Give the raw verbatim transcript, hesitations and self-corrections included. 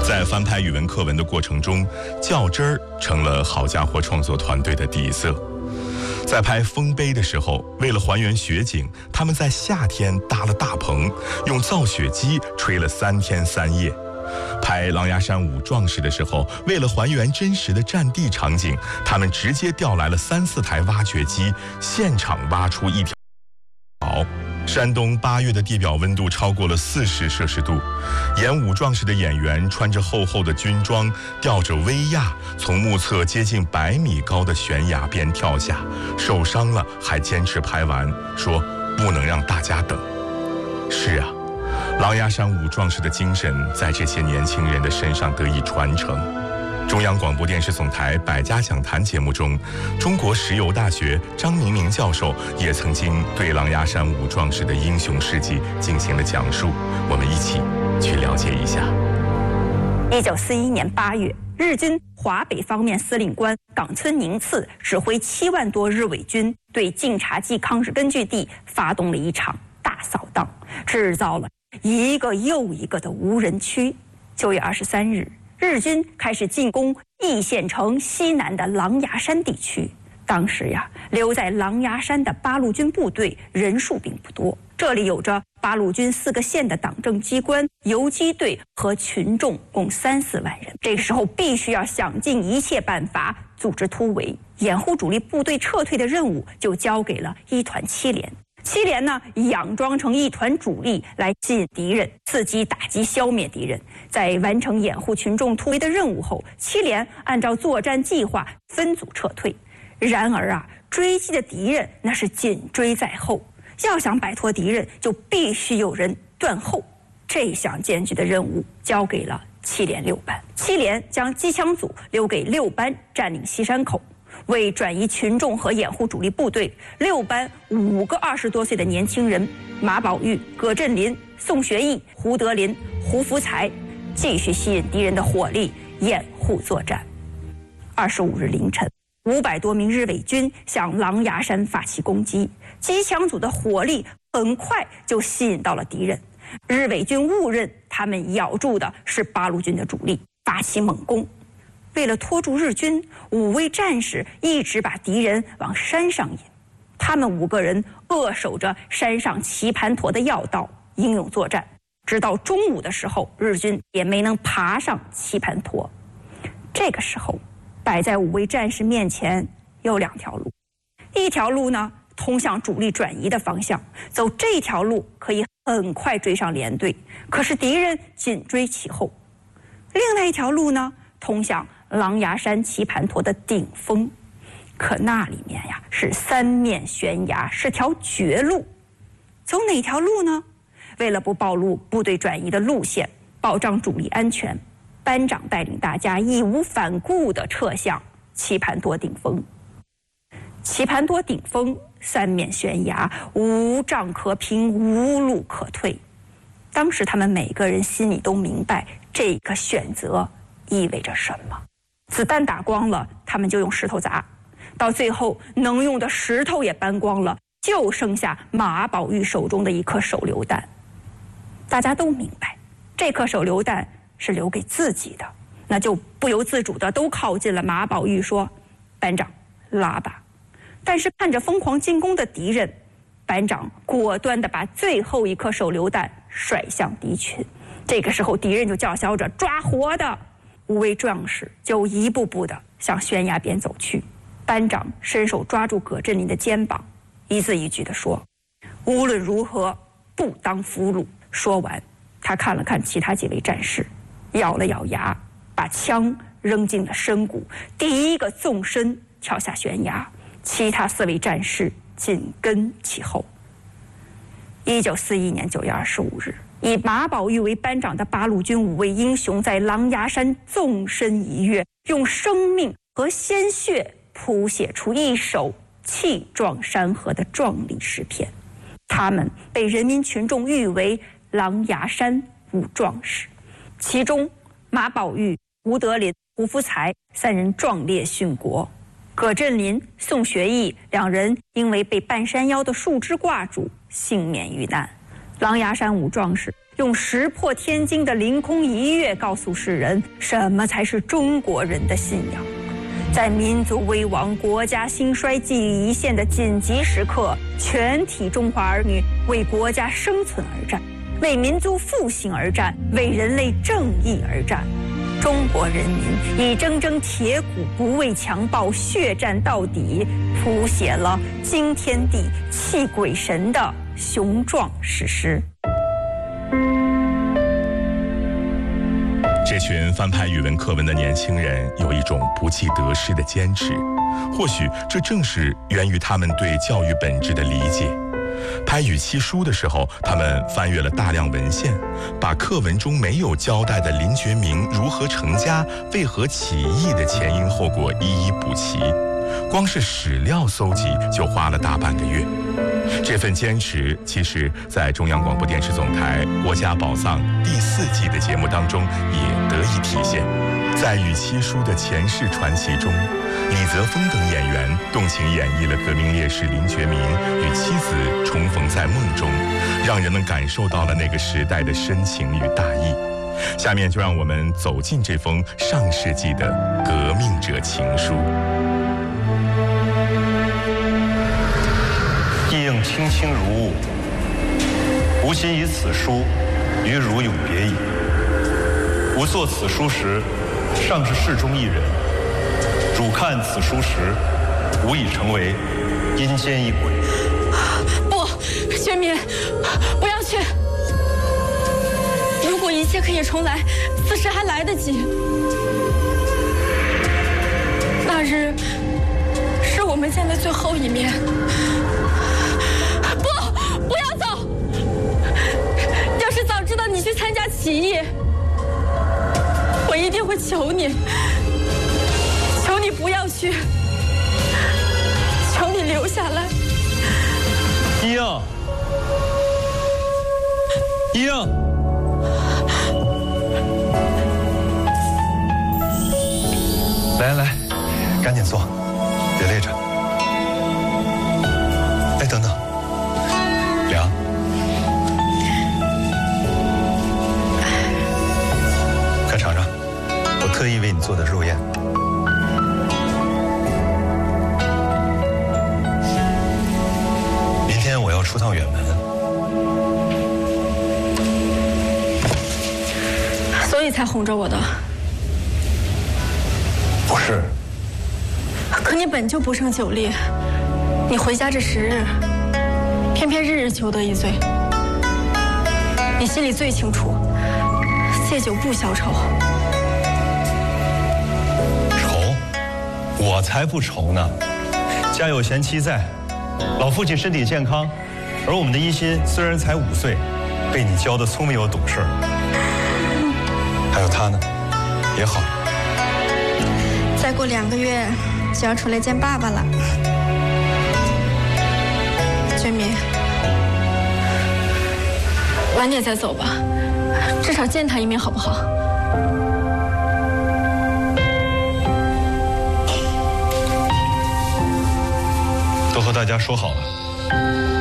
在翻拍语文课文的过程中，较真儿成了好家伙创作团队的底色。在拍《丰碑》的时候，为了还原雪景，他们在夏天搭了大棚，用造雪机吹了三天三夜。拍《狼牙山五壮士》的时候，为了还原真实的战地场景，他们直接调来了三四台挖掘机，现场挖出一条堡。山东八月的地表温度超过了四十摄氏度，演武壮士的演员穿着厚厚的军装，吊着威亚，从目测接近百米高的悬崖边跳下，受伤了还坚持拍完，说不能让大家等。是啊，狼牙山五壮士的精神在这些年轻人的身上得以传承。中央广播电视总台百家讲坛节目中，中国石油大学张明明教授也曾经对狼牙山五壮士的英雄事迹进行了讲述，我们一起去了解一下。 一九四一年八月，日军华北方面司令官冈村宁次指挥七万多日伪军对晋察冀抗日根据地发动了一场大扫荡，制造了一个又一个的无人区。九月二十三日，日军开始进攻易县城西南的狼牙山地区。当时呀，留在狼牙山的八路军部队人数并不多，这里有着八路军四个县的党政机关、游击队和群众共三四万人。这个时候必须要想尽一切办法组织突围，掩护主力部队撤退的任务就交给了一团七连。七连呢，佯装成一团主力来吸引敌人，伺机打击消灭敌人。在完成掩护群众突围的任务后，七连按照作战计划分组撤退。然而啊，追击的敌人那是紧追在后，要想摆脱敌人，就必须有人断后。这项艰巨的任务交给了七连六班。七连将机枪组留给六班占领西山口。为转移群众和掩护主力部队，六班五个二十多岁的年轻人马宝玉、葛振林、宋学义、胡德林、胡福才继续吸引敌人的火力，掩护作战。二十五日凌晨，五百多名日伪军向狼牙山发起攻击，机枪组的火力很快就吸引到了敌人。日伪军误认他们咬住的是八路军的主力，发起猛攻。为了拖住日军，五位战士一直把敌人往山上引。他们五个人扼守着山上棋盘坨的要道，英勇作战。直到中午的时候，日军也没能爬上棋盘坨。这个时候，摆在五位战士面前有两条路，一条路呢通向主力转移的方向，走这条路可以很快追上连队，可是敌人紧追其后。另外一条路呢，通向狼牙山棋盘坨的顶峰，可那里面呀是三面悬崖，是条绝路。走哪条路呢？为了不暴露部队转移的路线，保障主力安全，班长带领大家义无反顾地撤向棋盘坨顶峰。棋盘坨顶峰三面悬崖，无障可平，无路可退。当时他们每个人心里都明白这个选择意味着什么。子弹打光了，他们就用石头砸，到最后能用的石头也搬光了，就剩下马宝玉手中的一颗手榴弹。大家都明白，这颗手榴弹是留给自己的，那就不由自主的都靠近了马宝玉，说：“班长，拉吧。”但是看着疯狂进攻的敌人，班长果断地把最后一颗手榴弹甩向敌群。这个时候，敌人就叫嚣着：“抓活的！”五位壮士就一步步地向悬崖边走去。班长伸手抓住葛振林的肩膀，一字一句地说：“无论如何，不当俘虏。”说完，他看了看其他几位战士，咬了咬牙，把枪扔进了深谷，第一个纵身跳下悬崖，其他四位战士紧跟其后。一九四一年九月二十五日，以马宝玉为班长的八路军五位英雄在狼牙山纵身一跃，用生命和鲜血谱写出一首气壮山河的壮丽诗篇。他们被人民群众誉为狼牙山五壮士，其中马宝玉、吴德林、胡福才三人壮烈殉国，葛振林、宋学义两人因为被半山腰的树枝挂住，幸免遇难。狼牙山五壮士用石破天惊的凌空一跃告诉世人什么才是中国人的信仰。在民族危亡、国家兴衰、寄于一线的紧急时刻，全体中华儿女为国家生存而战，为民族复兴而战，为人类正义而战。中国人民以铮铮铁骨，不畏强暴，血战到底，谱写了惊天地、泣鬼神的雄壮史诗。 这群翻拍语文课文的年轻人有一种不计得失的坚持，或许这正是源于他们对教育本质的理解。拍语七书的时候，他们翻阅了大量文献，把课文中没有交代的林觉民如何成家、为何起义的前因后果一一补齐。光是史料搜集就花了大半个月。这份坚持，其实在中央广播电视总台《国家宝藏》第四季的节目当中也得以体现。在与七书的前世传奇中，李泽峰等演员动情演绎了革命烈士林觉民与妻子重逢在梦中，让人们感受到了那个时代的深情与大义。下面就让我们走进这封上世纪的革命者情书。 意应卿卿如晤，吾今以此书与汝永别矣。吾作此书时，尚是世中一人；汝看此书时，吾已成为阴间一鬼。 不，觉民，不要去。如果一切可以重来，此时还来得及。那日是我们见的最后一面。不，不要走！要是早知道你去参加起义，我一定会求你，求你不要去，求你留下来。 一应，一应，来来，赶紧坐，别累着。哎，等等，凉。快尝尝，我特意为你做的肉燕。明天我要出趟远门， 所以才哄着我的。 不是。 可你本就不胜酒力，你回家这十日，偏偏日日求得一醉。你心里最清楚，借酒不消愁。 愁？我才不愁呢！家有贤妻在，老父亲身体健康，而我们的一心虽然才五岁，被你教得聪明又懂事。还有他呢，也好。 再过两个月就要出来见爸爸了，觉民，晚点再走吧，至少见他一面好不好？ 都和大家说好了。